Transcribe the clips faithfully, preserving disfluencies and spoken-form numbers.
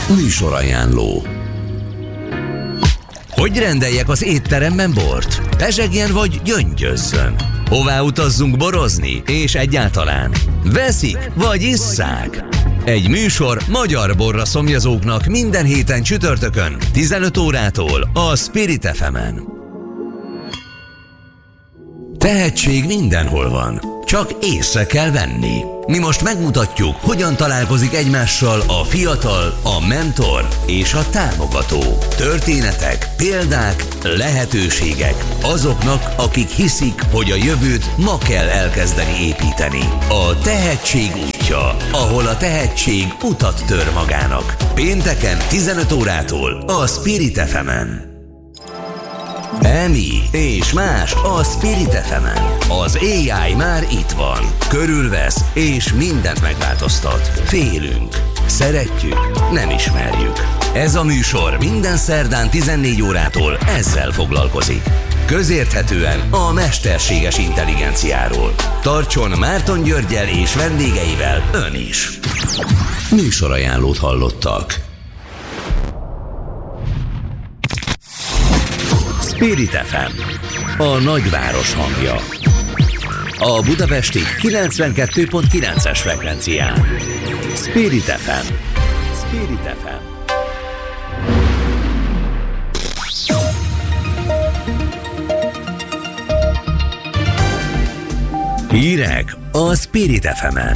Műsorajánló. Hogy rendeljek az étteremben bort? Pezsegjen vagy gyöngyözzön? Hová utazzunk borozni? És egyáltalán veszik vagy isszák? Egy műsor magyar borra szomjazóknak minden héten csütörtökön tizenöt órától a Spirit ef emen. Tehetség mindenhol van, csak észre kell venni. Mi most megmutatjuk, hogyan találkozik egymással a fiatal, a mentor és a támogató. Történetek, példák, lehetőségek azoknak, akik hiszik, hogy a jövőt ma kell elkezdeni építeni. A tehetség útja, ahol a tehetség utat tör magának. Pénteken tizenöt órától a Spirit ef emen. Emi és más a Spirit ef emen. Az á i már itt van, körülvesz és mindent megváltoztat. Félünk, szeretjük, nem ismerjük. Ez a műsor minden szerdán tizennégy órától ezzel foglalkozik. Közérthetően a mesterséges intelligenciáról. Tartson Márton Györggyel és vendégeivel ön is. Műsorajánlót hallottak. Spirit ef em, a nagyváros hangja. A budapesti kilencvenkettő pont kilences frekvencián. Spirit ef em. Spirit ef em. Hírek a Spirit ef emen.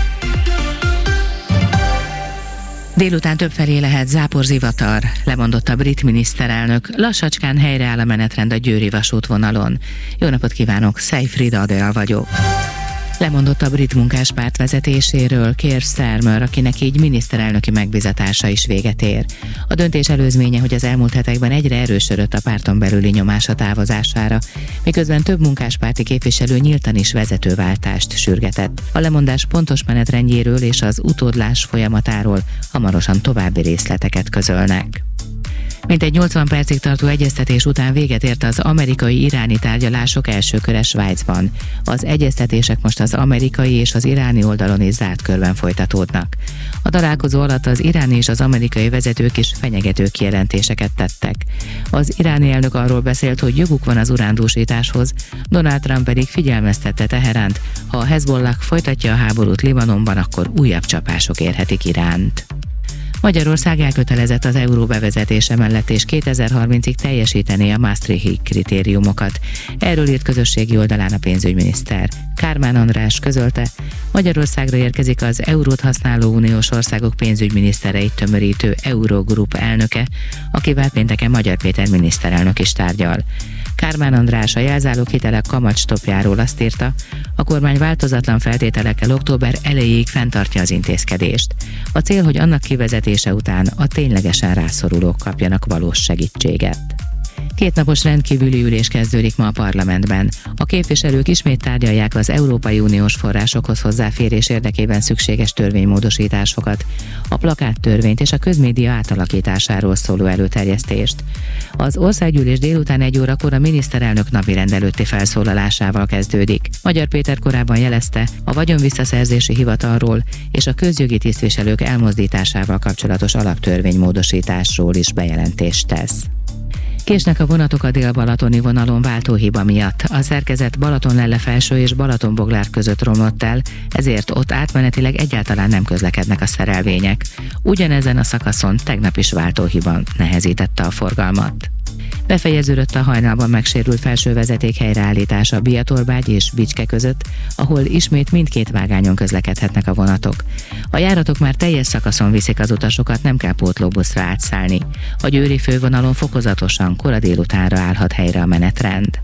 Délután többfelé lehet záporzivatar, lemondott a brit miniszterelnök. Lassacskán helyreáll a menetrend a győri vasútvonalon. Jó napot kívánok, Seyfried Adél vagyok. Lemondott a brit munkáspárt vezetéséről Keir Starmer, akinek így miniszterelnöki megbízatása is véget ér. A döntés előzménye, hogy az elmúlt hetekben egyre erősödött a párton belüli nyomás a távozására, miközben több munkáspárti képviselő nyíltan is vezetőváltást sürgetett. A lemondás pontos menetrendjéről és az utódlás folyamatáról hamarosan további részleteket közölnek. Mintegy nyolcvan percig tartó egyeztetés után véget ért az amerikai-iráni tárgyalások első köre Svájcban. Az egyeztetések most az amerikai és az iráni oldalon is zárt körben folytatódnak. A találkozó alatt az iráni és az amerikai vezetők is fenyegető kijelentéseket tettek. Az iráni elnök arról beszélt, hogy joguk van az urándúsításhoz, Donald Trump pedig figyelmeztette Teheránt, ha a Hezbollah folytatja a háborút Libanonban, akkor újabb csapások érhetik Iránt. Magyarország elkötelezett az euró bevezetése mellett, és kétezer-harmincig teljesítené a Maastrichti kritériumokat. Erről írt közösségi oldalán a pénzügyminiszter. Kármán András közölte, Magyarországra érkezik az eurót használó uniós országok pénzügyminisztereit tömörítő Eurogroup elnöke, akivel pénteken Magyar Péter miniszterelnök is tárgyal. Kármán András a jelzálók hitelek kamatstoppjáról azt írta, a kormány változatlan feltételekkel október elejéig fenntartja az intézkedést. A cél, hogy annak kivezetése után a ténylegesen rászorulók kapjanak valós segítséget. Kétnapos rendkívüli ülés kezdődik ma a parlamentben. A képviselők ismét tárgyalják az Európai Uniós forrásokhoz hozzáférés érdekében szükséges törvénymódosításokat, a plakáttörvényt és a közmédia átalakításáról szóló előterjesztést. Az országgyűlés délután egy órakor a miniszterelnök napirend előtti felszólalásával kezdődik. Magyar Péter korábban jelezte, a vagyonvisszaszerzési hivatalról és a közjogi tisztviselők elmozdításával kapcsolatos alaptörvénymódosításról is bejelentést tesz. Késnek a vonatok a dél-balatoni vonalon váltóhiba miatt. A szerkezet Balatonlelle-Felső és Balatonboglár között romlott el, ezért ott átmenetileg egyáltalán nem közlekednek a szerelvények. Ugyanezen a szakaszon tegnap is váltóhiba nehezítette a forgalmat. Befejeződött a hajnalban megsérült felsővezeték helyreállítása Biatorbágy és Bicske között, ahol ismét mindkét vágányon közlekedhetnek a vonatok. A járatok már teljes szakaszon viszik az utasokat, nem kell pótlóbuszra átszállni. A győri fővonalon fokozatosan kora délutánra állhat helyre a menetrend.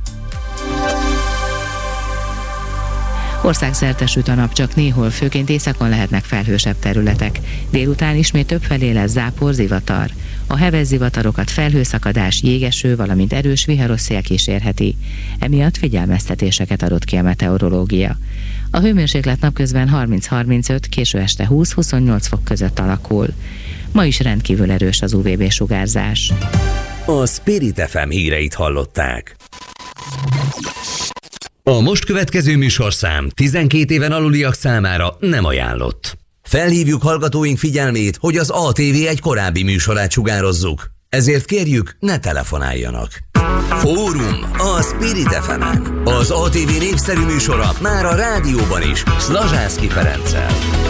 Országszerte süt a nap, csak néhol, főként északon lehetnek felhősebb területek. Délután ismét többfelé lesz zápor, zivatar. A heves zivatarokat felhőszakadás, jégeső, valamint erős viharos szél kísérheti. Emiatt figyelmeztetéseket adott ki a meteorológia. A hőmérséklet napközben harminc-harmincöt, késő este húsz-huszonnyolc fok között alakul. Ma is rendkívül erős az u vé bé-sugárzás. A Spirit ef em híreit hallották. A most következő műsorszám tizenkét éven aluliak számára nem ajánlott. Felhívjuk hallgatóink figyelmét, hogy az á té vé egy korábbi műsorát sugározzuk. Ezért kérjük, ne telefonáljanak. Fórum a Spirit ef emen. Az á té vé népszerű műsora már a rádióban is, Szlazsánszky Ferenccel.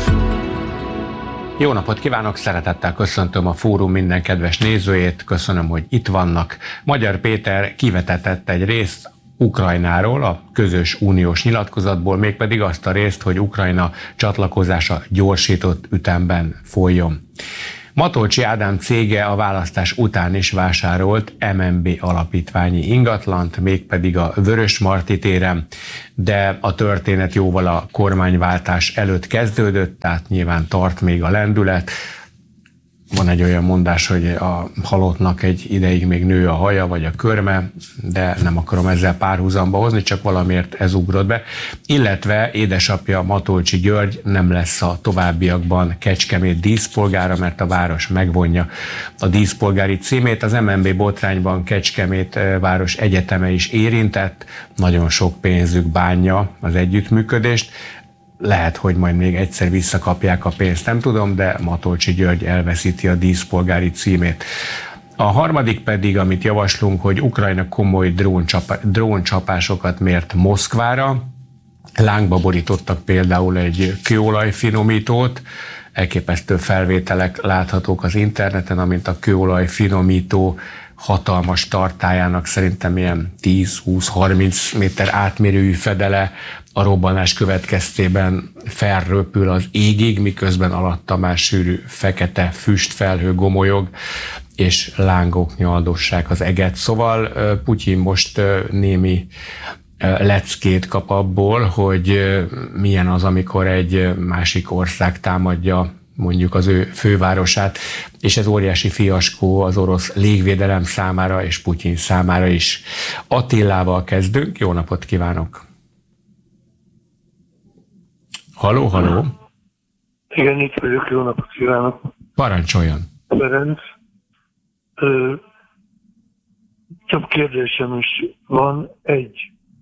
Jó napot kívánok, szeretettel köszöntöm a Fórum minden kedves nézőjét, köszönöm, hogy itt vannak. Magyar Péter kivetetett egy részt Ukrajnáról, a közös uniós nyilatkozatból, mégpedig azt a részt, hogy Ukrajna csatlakozása gyorsított ütemben folyjon. Matolcsy Ádám cége a választás után is vásárolt em en bé alapítványi ingatlant, mégpedig a Vörösmarty téren, de a történet jóval a kormányváltás előtt kezdődött, tehát nyilván tart még a lendület. Van egy olyan mondás, hogy a halottnak egy ideig még nő a haja vagy a körme, de nem akarom ezzel párhuzamba hozni, csak valamiért ez ugrott be. Illetve édesapja Matolcsy György nem lesz a továbbiakban Kecskemét díszpolgára, mert a város megvonja a díszpolgári címét. Az em en bé botrányban Kecskemét város egyeteme is érintett, nagyon sok pénzük bánja az együttműködést. Lehet, hogy majd még egyszer visszakapják a pénzt, nem tudom, de Matolcsy György elveszíti a díszpolgári címét. A harmadik pedig, amit javaslunk, hogy Ukrajna komoly dróncsapá- dróncsapásokat mért Moszkvára. Lángba borítottak például egy kőolajfinomítót, elképesztő felvételek láthatók az interneten, amint a kőolajfinomító hatalmas tartályának szerintem ilyen tíz-húsz-harminc méter átmérőjű fedele a robbanás következtében felröpül az égig, miközben alatta már sűrű fekete füstfelhő gomolyog, és lángok nyaldossák az eget. Szóval Putyin most némi leckét kap abból, hogy milyen az, amikor egy másik ország támadja mondjuk az ő fővárosát, és ez óriási fiaskó az orosz légvédelem számára és Putyin számára is. Attilával kezdünk, jó napot kívánok! Haló, haló! Igen, itt vagyok, jó napot kívánok! Parancsoljon! Ferenc, ö, több kérdésem is van. Egy,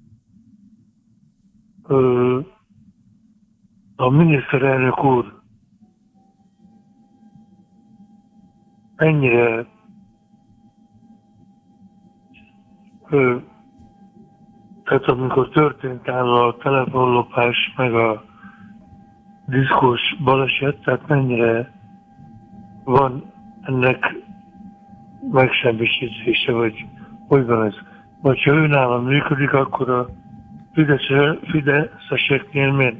ö, a miniszterelnök úr ennyire ö, tehát amikor történt áll a telefonlopás, meg a diszkós baleset, tehát mennyire van ennek megsemmisítése, vagy hogy van ez? Vagy ha önállóan működik, akkor a fideszeseknél miért?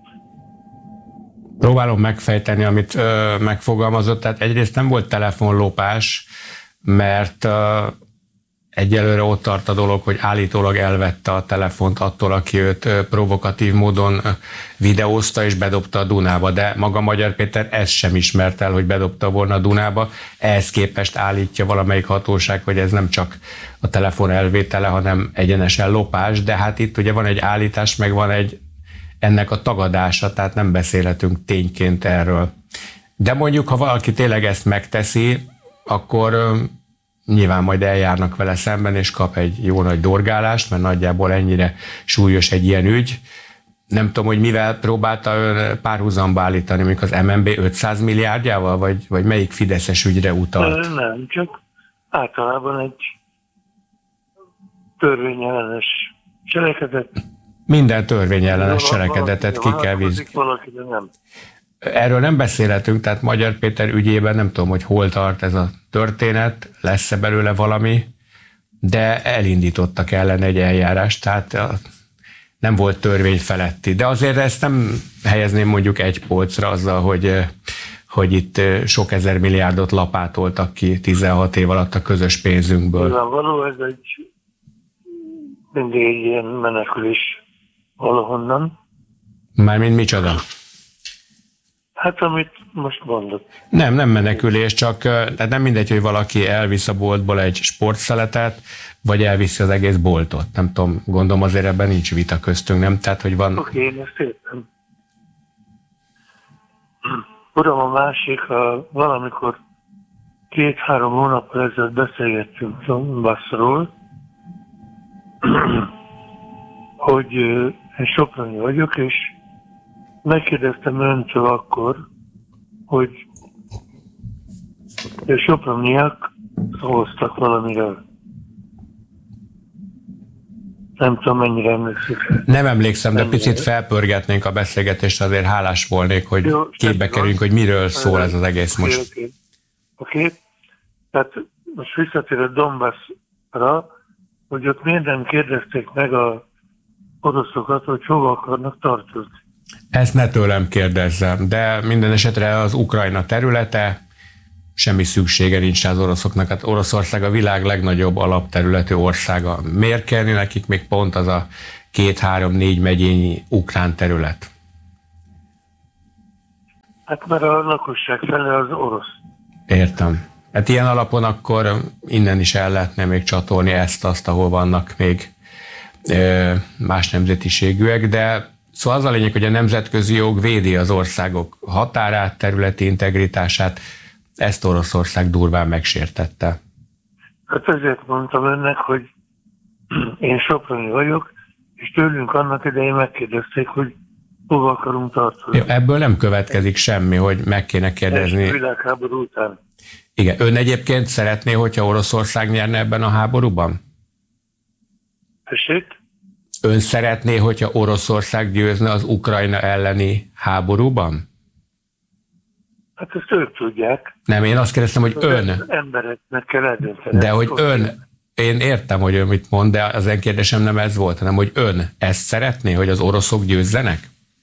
Próbálom megfejteni, amit ö, megfogalmazott. Tehát egyrészt nem volt telefonlopás, mert ö, egyelőre ott tart a dolog, hogy állítólag elvette a telefont attól, aki őt ö, provokatív módon ö, videózta és bedobta a Dunába, de maga Magyar Péter ezt sem ismert el, hogy bedobta volna a Dunába. Ehhez képest állítja valamelyik hatóság, hogy ez nem csak a telefon elvétele, hanem egyenesen lopás, de hát itt ugye van egy állítás, meg van egy ennek a tagadása, tehát nem beszélhetünk tényként erről. De mondjuk, ha valaki tényleg ezt megteszi, akkor ö, nyilván majd eljárnak vele szemben, és kap egy jó nagy dorgálást, mert nagyjából ennyire súlyos egy ilyen ügy. Nem tudom, hogy mivel próbálta ön párhuzamba állítani, mondjuk az em en bé ötszáz milliárdjával, vagy, vagy melyik fideszes ügyre utalt? Nem, csak általában egy törvényellenes cselekedet. Minden törvényellenes cselekedetet ki kell vízni. Erről nem beszélhetünk, tehát Magyar Péter ügyében nem tudom, hogy hol tart ez a történet, lesz-e belőle valami, de elindítottak ellen egy eljárást, tehát nem volt törvény feletti. De azért ezt nem helyezném mondjuk egy polcra azzal, hogy, hogy itt sok ezer milliárdot lapátoltak ki tizenhat év alatt a közös pénzünkből. Való, ez egy mindig egy ilyen menekülés valahonnan. Mármint micsoda? Hát, amit most mondott. Nem, nem menekülés, csak tehát nem mindegy, hogy valaki elvisz a boltból egy sportszeletet, vagy elviszi az egész boltot. Nem tudom, gondolom azért ebben nincs vita köztünk, nem? Tehát, hogy van... Oké, okay, én ezt értem. Uram, a másik, ha valamikor két-három hónappal ezelőtt beszélgettünk Donbassról, hogy én soproni vagyok, és megkérdeztem öntől akkor, hogy a soproniak szavaztak valamiről. Nem tudom, mennyire emlékszik. Nem emlékszem, de picit felpörgetnénk a beszélgetést, azért hálás volnék, hogy jó, képbe kerüljünk, hogy miről szól ez az egész most. Oké, okay, okay. okay. Tehát most visszatér a Donbassra, hogy ott miért nem kérdezték meg a oroszokat, hogy hova akarnak tartozni. Ezt ne tőlem kérdezzem, de minden esetre az Ukrajna területe, semmi szüksége nincs az oroszoknak. Hát Oroszország a világ legnagyobb alapterületű országa. Miért kellene nekik még pont az a két-három-négy megyényi ukrán terület? Hát mert a lakosság fele az orosz. Értem. Hát ilyen alapon akkor innen is el lehetne még csatolni ezt-azt, ahol vannak még ö, más nemzetiségűek, de szóval az a lényeg, hogy a nemzetközi jog védi az országok határát, területi integritását, ezt Oroszország durván megsértette. Hát ezért mondtam önnek, hogy én soproni vagyok, és tőlünk annak idején megkérdezték, hogy hova akarunk tartozni. Ebből nem következik semmi, hogy meg kéne kérdezni. A világháború után. Igen, ön egyébként szeretné, hogyha Oroszország nyerne ebben a háborúban? Tessék? Ön szeretné, hogyha Oroszország győzne az Ukrajna elleni háborúban? Hát ezt ők tudják. Nem, én azt kérdeztem, hogy ön... Az embereknek kell eldönteni. De hogy ön... Én értem, hogy ön mit mond, de az én kérdésem nem ez volt, hanem hogy ön ezt szeretné, hogy az oroszok győzzenek?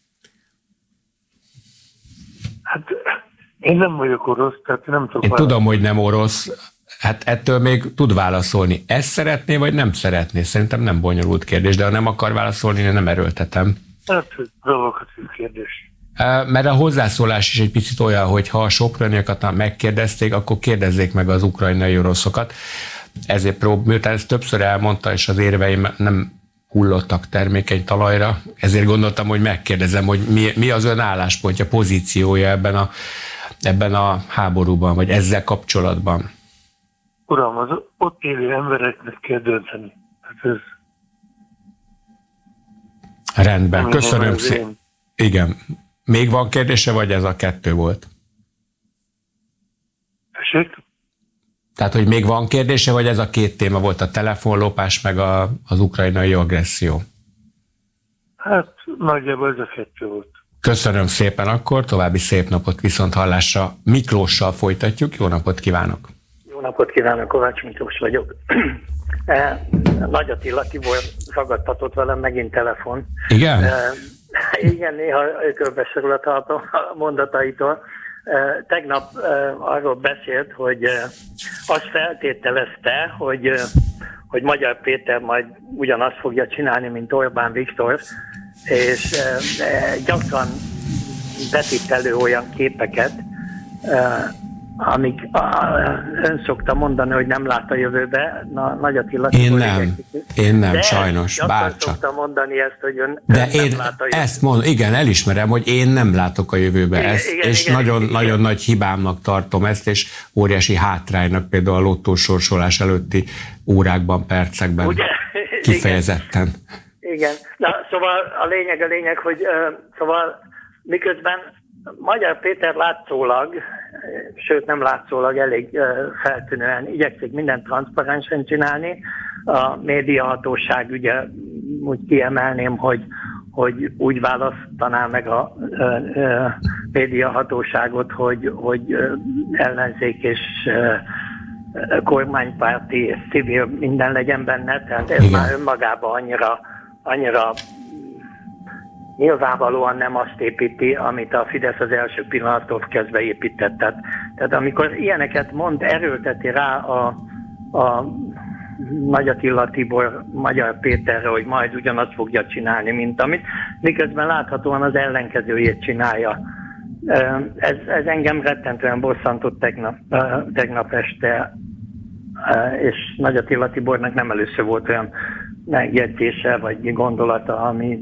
Hát én nem vagyok orosz, tehát nem tudok... Én tudom, hogy nem orosz. Hát ettől még tud válaszolni. Ezt szeretné, vagy nem szeretné? Szerintem nem bonyolult kérdés, de ha nem akar válaszolni, én nem erőltetem. Hát, provokatív kérdés. Mert a hozzászólás is egy picit olyan, hogy ha a soproniakat megkérdezték, akkor kérdezzék meg az ukrajnai oroszokat. Ezért prób, miután ezt többször elmondta, és az érveim nem hullottak termékeny talajra, ezért gondoltam, hogy megkérdezem, hogy mi, mi az ön álláspontja, pozíciója ebben a, ebben a háborúban, vagy ezzel kapcsolatban. Uram, az ott élő embereknek kell dönteni. Hát ez... Rendben, köszönöm szépen. Igen. Még van kérdése, vagy ez a kettő volt? Tessék? Tehát, hogy még van kérdése, vagy ez a két téma volt, a telefonlopás, meg a, az ukrajnai agresszió? Hát nagyjából ez a kettő volt. Köszönöm szépen akkor, további szép napot, viszont hallásra. Miklóssal folytatjuk, jó napot kívánok! Jó napot kívánok, Kovács Miklós vagyok. Nagy Attila Tibor ragadtatott velem megint telefon. Igen? E, igen, néha körbesorul a mondataitól. E, tegnap e, arról beszélt, hogy e, azt feltételezte, hogy, e, hogy Magyar Péter majd ugyanazt fogja csinálni, mint Orbán Viktor, és e, e, gyakran vetít elő olyan képeket, e, amik a, ön szokta mondani, hogy nem lát a jövőbe. Na, Nagy Attila... Én nem, én nem, de sajnos, bárcsak. szokta mondani ezt, hogy ön, de ön én nem lát a jövőbe. Ezt mondom, igen, elismerem, hogy én nem látok a jövőbe igen, ezt, igen, és igen, nagyon, igen. nagyon nagy hibámnak tartom ezt, és óriási hátránynak például a lottósorsolás előtti órákban, percekben. Ugye? Kifejezetten. Igen. igen. Na, szóval a lényeg, a lényeg, hogy uh, szóval miközben Magyar Péter látszólag, sőt nem látszólag, elég uh, feltűnően igyekszik mindent transzparensen csinálni. A médiahatóság, ugye úgy kiemelném, hogy, hogy úgy választaná meg a uh, uh, médiahatóságot, hogy, hogy uh, ellenzék és uh, kormánypárti és civil minden legyen benne, tehát ez Igen. már önmagában annyira, annyira nyilvánvalóan nem azt építi, amit a Fidesz az első pillanattól kezdve épített. Tehát, tehát amikor ilyeneket mond, erőlteti rá a, a Nagy Attila Tibor Magyar Péterre, hogy majd ugyanazt fogja csinálni, mint amit, miközben láthatóan az ellenkezőjét csinálja. Ez, ez engem rettentően bosszantott tegnap, tegnap este, és Nagy Attila Tibornak nem először volt olyan megjegyzése vagy gondolata, ami,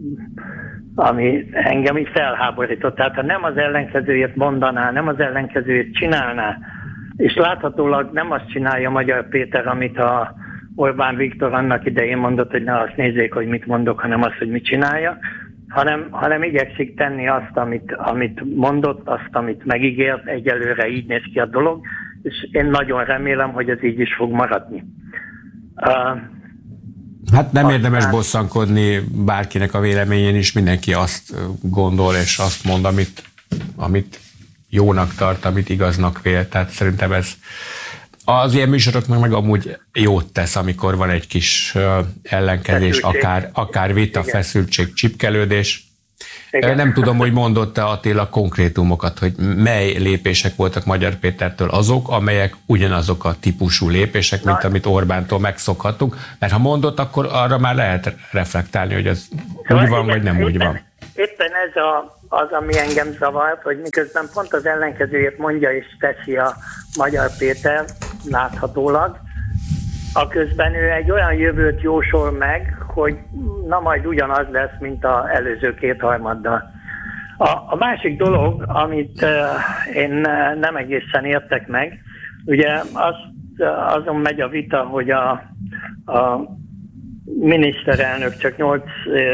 ami engem így felháborított. Tehát ha nem az ellenkezőjét mondaná, nem az ellenkezőjét csinálná, és láthatólag nem azt csinálja Magyar Péter, amit a Orbán Viktor annak idején mondott, hogy ne azt nézzék, hogy mit mondok, hanem azt, hogy mit csinálja, hanem, hanem igyekszik tenni azt, amit, amit mondott, azt, amit megígért, egyelőre így néz ki a dolog, és én nagyon remélem, hogy ez így is fog maradni. Uh, Hát nem érdemes bosszankodni bárkinek a véleményén is, mindenki azt gondol és azt mond, amit, amit jónak tart, amit igaznak vél. Tehát szerintem ez az ilyen műsoroknak meg amúgy jót tesz, amikor van egy kis ellenkezés, akár, akár vita, igen, feszültség, csipkelődés. Igen. Nem tudom, hogy mondott-e Attila konkrétumokat, hogy mely lépések voltak Magyar Pétertől azok, amelyek ugyanazok a típusú lépések, mint Na, amit Orbántól megszokhattunk, mert ha mondott, akkor arra már lehet reflektálni, hogy ez szóval úgy van, igen, vagy nem éppen, úgy van. Éppen ez a, az, ami engem zavart, hogy miközben pont az ellenkezőjét mondja és teszi a Magyar Péter láthatólag, aközben ő egy olyan jövőt jósol meg, hogy na majd ugyanaz lesz, mint az előző kétharmaddal. A, a másik dolog, amit uh, én nem egészen értek meg, ugye az, azon megy a vita, hogy a, a miniszterelnök csak nyolc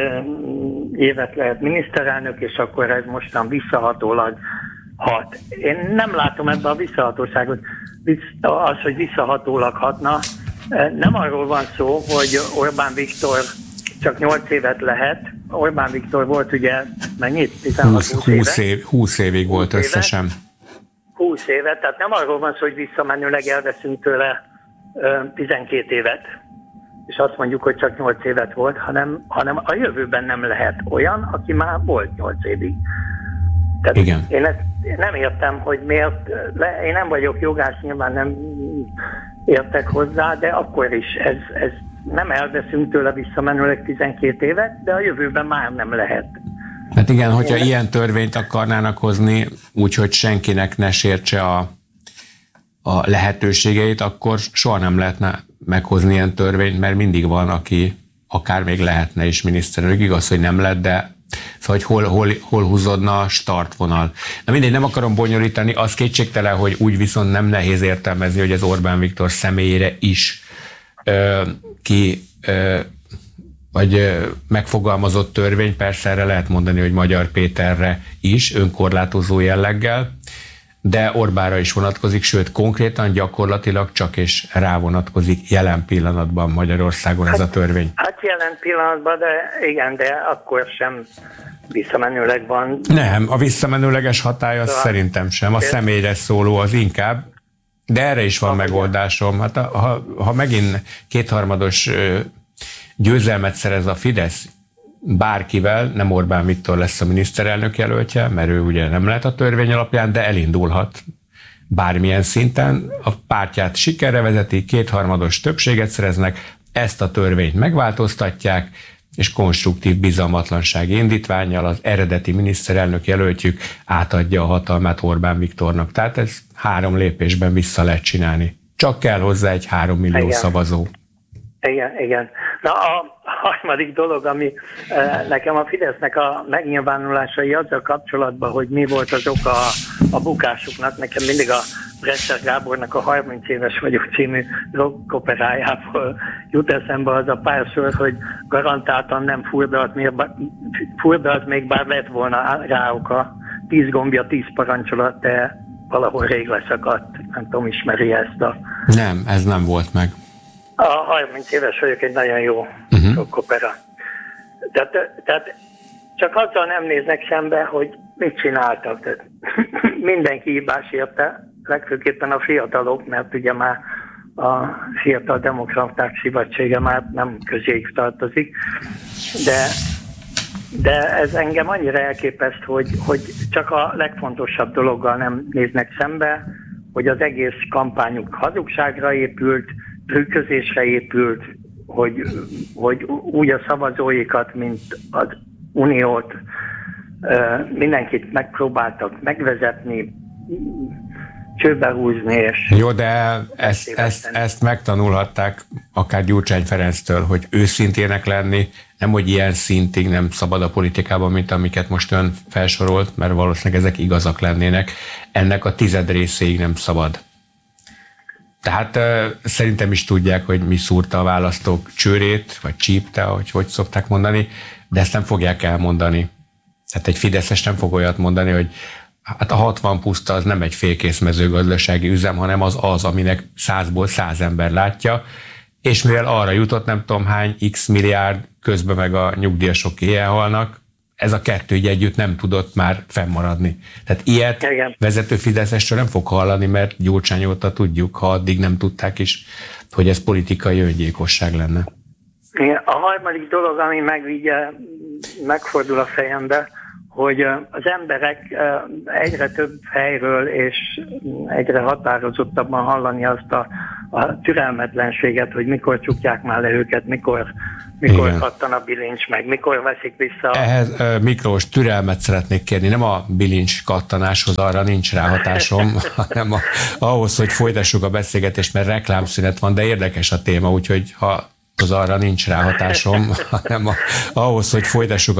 évet lehet miniszterelnök, és akkor ez mostan visszahatólag hat. Én nem látom ebben a visszahatóságot, az, hogy visszahatólag hatna. Nem arról van szó, hogy Orbán Viktor csak nyolc évet lehet. Orbán Viktor volt ugye mennyit? tizenhat-húsz év, húsz évig volt húsz összesen. Éve, húsz évet, tehát nem arról van szó, hogy visszamenőleg elveszünk tőle tizenkét évet, és azt mondjuk, hogy csak nyolc évet volt, hanem, hanem a jövőben nem lehet olyan, aki már volt nyolc évig. Tehát igen. Én ezt nem értem, hogy miért, én nem vagyok jogász, nyilván nem értek hozzá, de akkor is ez, ez nem elveszünk tőle visszamenőleg tizenkét évet, de a jövőben már nem lehet. Hát igen, hogyha én ilyen törvényt akarnának hozni, úgyhogy senkinek ne sértse a, a lehetőségeit, akkor soha nem lehetne meghozni ilyen törvényt, mert mindig van, aki akár még lehetne is miniszterelnök. Igaz, hogy nem lett, de szóval, hogy hol, hol, hol húzódna a startvonal. Na mindegy, nem akarom bonyolítani, az kétségtelen, hogy úgy viszont nem nehéz értelmezni, hogy az Orbán Viktor személyére is ö, ki ö, vagy ö, megfogalmazott törvény, persze erre lehet mondani, hogy Magyar Péterre is, önkorlátozó jelleggel, de Orbánra is vonatkozik, sőt konkrétan gyakorlatilag csak és rá vonatkozik jelen pillanatban Magyarországon ez a törvény. Hát jelen pillanatban, de igen, de akkor sem visszamenőleg van. Nem, a visszamenőleges hatály az szóval szerintem sem, a személyre szóló az inkább, de erre is van megoldásom. Hát ha, ha megint kétharmados győzelmet szerez a Fidesz bárkivel, nem Orbán Viktor lesz a miniszterelnök jelöltje, mert ő ugye nem lehet a törvény alapján, de elindulhat bármilyen szinten. A pártját sikerre vezeti, kétharmados többséget szereznek, ezt a törvényt megváltoztatják, és konstruktív bizalmatlansági indítvánnyal az eredeti miniszterelnök jelöltjük átadja a hatalmát Orbán Viktornak. Tehát ez három lépésben vissza lehet csinálni. Csak kell hozzá egy három millió igen. szavazó. Igen, igen. Na a harmadik dolog, ami e, nekem a Fidesznek a megnyilvánulásai azzal kapcsolatban, hogy mi volt az oka a, a bukásuknak, nekem mindig a Bresser Gábornak a harminc éves vagyok című rock operájából jut eszembe az a pár sor, hogy garantáltan nem furdalt, furdalt még bár lett volna rá oka, tíz gombja, tíz parancsolat, de valahol rég leszakadt. Nem tudom, ismeri ezt a... Nem, ez nem volt meg. A harminc éves vagyok, egy nagyon jó uh-huh. rockopera. Tehát, tehát csak azzal nem néznek szembe, hogy mit csináltak. Tehát mindenki hibás érte, legfőképpen a fiatalok, mert ugye már a Fiatal Demokraták Szövetsége már nem közéjük tartozik. De, de ez engem annyira elképeszt, hogy, hogy csak a legfontosabb dologgal nem néznek szembe, hogy az egész kampányuk hazugságra épült, trükközésre épült, hogy, hogy úgy a szavazóikat, mint az Uniót, mindenkit megpróbáltak megvezetni, csőbe húzni, és... Jó, de ezt, ezt, ezt megtanulhatták akár Gyurcsány Ferenctől, hogy őszintének lenni, nem, hogy ilyen szintig nem szabad a politikában, mint amiket most ön felsorolt, mert valószínűleg ezek igazak lennének, ennek a tized részéig nem szabad. Tehát uh, szerintem is tudják, hogy mi szúrta a választók csőrét, vagy csípte, ahogy hogy szokták mondani. de ezt nem fogják elmondani. Tehát egy fideszes nem fog olyat mondani, hogy hát a hatvan puszta az nem egy félkész mezőgazdasági üzem, hanem az az, aminek százból száz ember látja, és mivel arra jutott nem tudom hány x milliárd, közben meg a nyugdíjasok éjjel halnak, ez a kettő így együtt nem tudott már fennmaradni. Tehát ilyet igen. Vezető fideszesről nem fog hallani, mert Gyurcsány óta tudjuk, ha addig nem tudták is, hogy ez politikai öngyilkosság lenne. A harmadik dolog, ami meg ugye megfordul a fejembe, hogy az emberek egyre több helyről és egyre határozottabban hallani azt a, a türelmetlenséget, hogy mikor csukják már le őket, mikor, mikor pattan a bilincs meg, mikor veszik vissza. Ehhez Miklós, türelmet szeretnék kérni, nem a bilincs kattanáshoz, arra nincs ráhatásom, hanem a, ahhoz, hogy folytassuk a beszélgetést, mert reklámszünet van, de érdekes a téma, úgyhogy ha az arra nincs ráhatásom, hanem a, ahhoz, hogy folytassuk